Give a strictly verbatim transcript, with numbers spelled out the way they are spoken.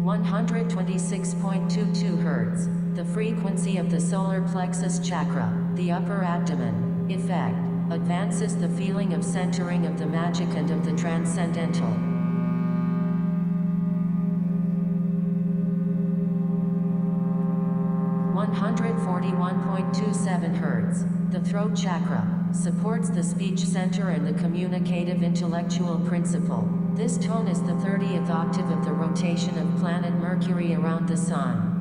one hundred twenty-six point two two hertz. The frequency of the solar plexus chakra, the upper abdomen, effect, advances the feeling of centering of the magic and of the transcendental. one hundred forty-one point two seven hertz. The throat chakra supports the speech center and the communicative intellectual principle. This tone is the thirtieth octave of the rotation of planet Mercury around the Sun.